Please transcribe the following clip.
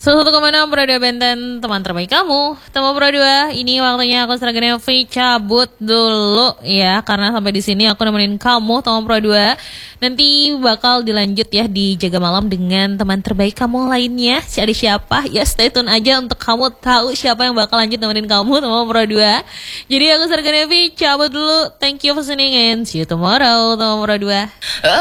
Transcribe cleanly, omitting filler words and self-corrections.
101,6 Pro 2 Benten, teman terbaik kamu. Teman Pro 2, ini waktunya aku Seragam Nevi cabut dulu ya, karena sampai di sini aku nemenin kamu teman Pro 2. Nanti bakal dilanjut ya di Jaga Malam dengan teman terbaik kamu lainnya. Ada siapa? Ya stay tune aja untuk kamu tahu siapa yang bakal lanjut nemenin kamu teman Pro 2. Jadi aku Seragam Nevi cabut dulu. Thank you for listening and see you tomorrow teman Pro 2.